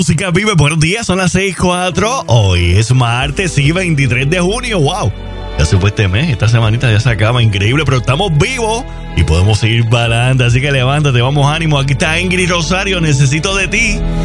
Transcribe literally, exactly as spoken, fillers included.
Música Vive, buenos días, son las seis cuatro. Hoy es martes y veintitrés de junio. ¡Wow! Ya se fue este mes, esta semanita ya se acaba, increíble, pero estamos vivos y podemos seguir para adelante. Así que levántate, vamos, ánimo. Aquí está Ingrid Rosario, necesito de ti.